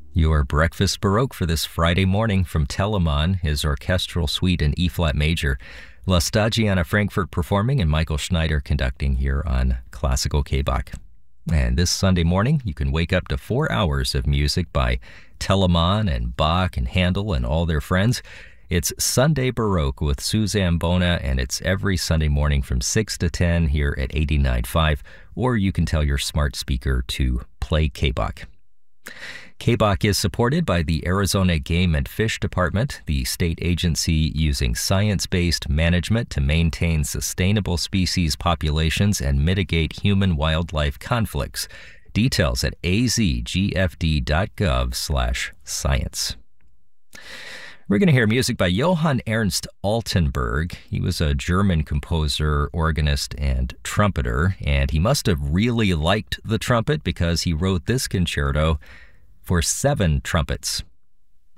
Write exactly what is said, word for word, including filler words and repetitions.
Your breakfast Baroque for this Friday morning from Telemann, his orchestral suite in E-flat major. La Stagiana Frankfurt performing and Michael Schneider conducting here on Classical K-Bach. And this Sunday morning, you can wake up to four hours of music by Telemann and Bach and Handel and all their friends. It's Sunday Baroque with Suzanne Bona, and it's every Sunday morning from six to ten here at eighty-nine point five, or you can tell your smart speaker to play K-Bach. K-Bach is supported by the Arizona Game and Fish Department, the state agency using science-based management to maintain sustainable species populations and mitigate human-wildlife conflicts. Details at azgfd.gov slash science. We're going to hear music by Johann Ernst Altenburg. He was a German composer, organist, and trumpeter, and he must have really liked the trumpet because he wrote this concerto for seven trumpets.